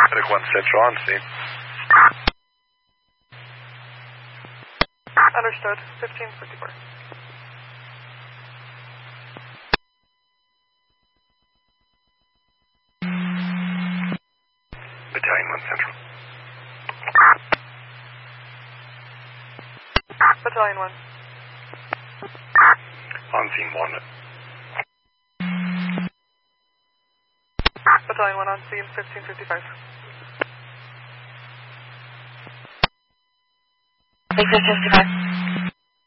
Medic 1 Central on scene. Understood. 1554. Battalion 1 Central. Battalion 1. On scene 1. Battalion 1 on scene, 1555. 1555.